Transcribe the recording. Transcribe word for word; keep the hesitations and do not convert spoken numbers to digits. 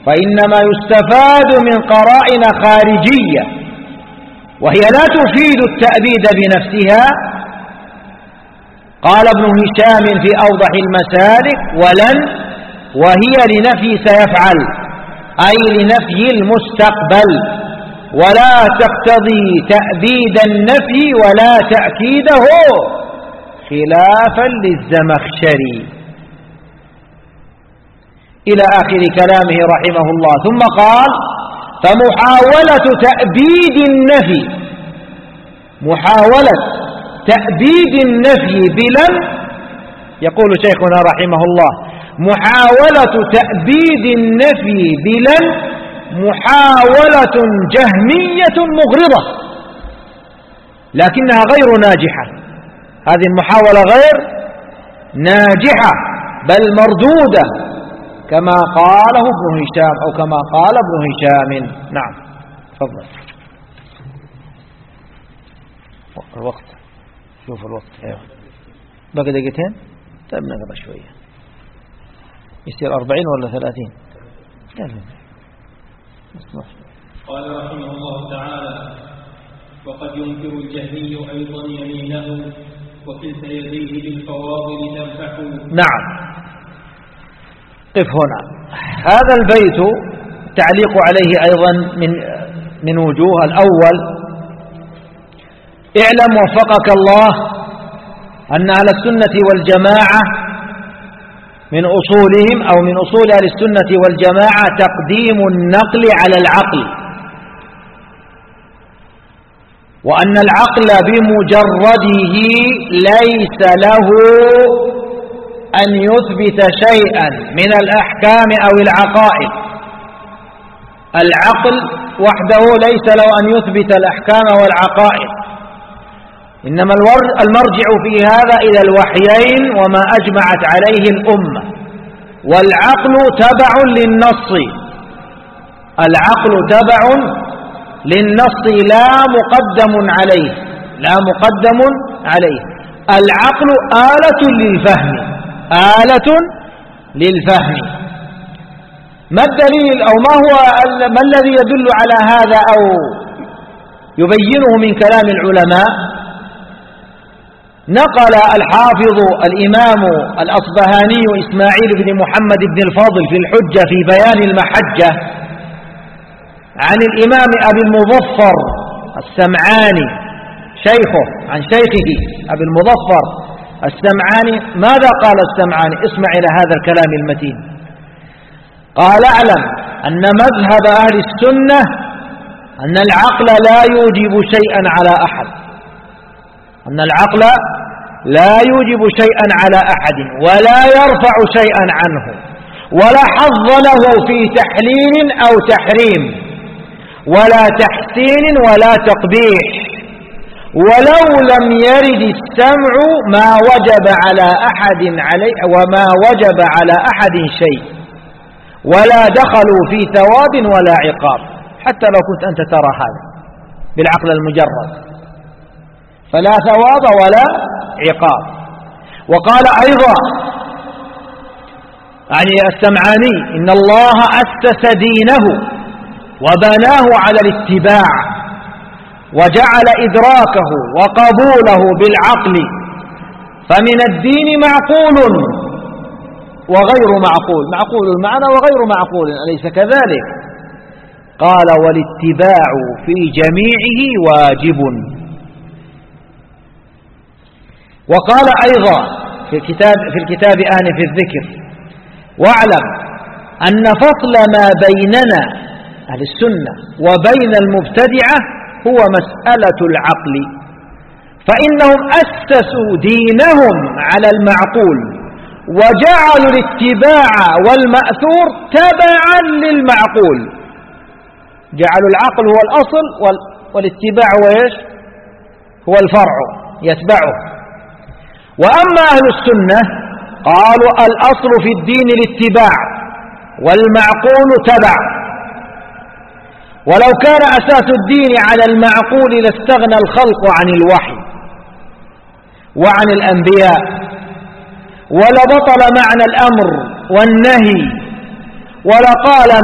فإنما يستفاد من قرائن خارجية، وهي لا تفيد التأبيد بنفسها. قال ابن هشام في أوضح المسالك: ولن وهي لنفي سيفعل، أي لنفي المستقبل، ولا تقتضي تأبيد النفي ولا تأكيده، خلافا للزمخشري، إلى آخر كلامه رحمه الله. ثم قال: فمحاولة تأبيد النفي محاولة تأبيد النفي بلن، يقول شيخنا رحمه الله: محاولة تأبيد النفي بلن محاولة جهمية مغرضة، لكنها غير ناجحة. هذه المحاولة غير ناجحة بل مردودة، كما قاله ابن هشام أو كما قال ابن هشام. نعم، تفضل. الوقت، شوف الوقت. ايوه، بقى دقيقتين. طيب نقرأ شوية، يصير أربعين ولا ثلاثين؟ قال رحمه الله تعالى: وقد ينكر الجهمي أيضا يمينه وكلتا يديه بالفواضل تنفح. نعم، قف هنا. هذا البيت تعليق عليه أيضا من من وجوه. الأول: اعلم وفقك الله أن أهل السنة والجماعة من أصولهم أو من أصول أهل السنة والجماعة تقديم النقل على العقل، وأن العقل بمجرده ليس له أن يثبت شيئا من الأحكام أو العقائد. العقل وحده ليس له أن يثبت الأحكام والعقائد، إنما المرجع في هذا إلى الوحيين وما أجمعت عليه الأمة. والعقل تبع للنص، العقل تبع للنص لا مقدم عليه، لا مقدم عليه. العقل آلة للفهم، آلة للفهم. ما الدليل أو ما هو ما الذي يدل على هذا أو يبينه من كلام العلماء؟ نقل الحافظ الإمام الأصبهاني إسماعيل بن محمد بن الفاضل في الحجة في بيان المحجة عن الإمام أبي المظفر السمعاني شيخه، عن شيخه أبي المظفر السمعاني. ماذا قال السمعاني؟ اسمع إلى هذا الكلام المتين. قال: اعلم أن مذهب أهل السنة أن العقل لا يوجب شيئا على أحد، أن العقل لا يوجب شيئا على أحد ولا يرفع شيئا عنه، ولا حظ له في تحليل أو تحريم، ولا تحسين ولا تقبيح. ولو لم يرد السمع ما وجب على أحد عليه وما وجب على أحد شيء، ولا دخلوا في ثواب ولا عقاب، حتى لو كنت أنت ترى هذا بالعقل المجرد، فلا ثواب ولا عقاب. وقال أيضا يعني السمعاني: إن الله أسس دينه وبناه على الاتباع، وجعل إدراكه وقبوله بالعقل، فمن الدين معقول وغير معقول، معقول المعنى وغير معقول، أليس كذلك؟ قال: والاتباع في جميعه واجب. وقال أيضا في الكتاب, في الكتاب آنف الذكر: واعلم أن فصل ما بيننا أهل السنة وبين المبتدعة هو مسألة العقل، فإنهم أسسوا دينهم على المعقول، وجعلوا الاتباع والمأثور تبعا للمعقول، جعلوا العقل هو الأصل والاتباع هو إيش؟ هو الفرع يتبعه. وأما أهل السنة قالوا: الأصل في الدين الاتباع والمعقول تبع، ولو كان أساس الدين على المعقول لاستغنى الخلق عن الوحي وعن الأنبياء، ولبطل معنى الأمر والنهي، ولقال